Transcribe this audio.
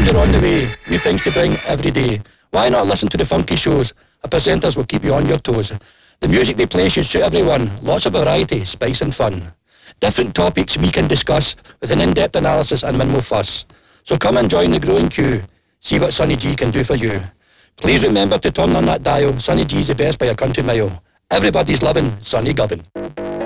tunes are on the way, new things to bring every day. Why not listen to the funky shows? Our presenters will keep you on your toes. The music they play should suit everyone. Lots of variety, spice and fun. Different topics we can discuss with an in-depth analysis and minimal fuss. So come and join the growing queue. See what Sonny G can do for you. Please remember to turn on that dial. Sonny G's the best by a country mile. Everybody's loving Sonny Govan.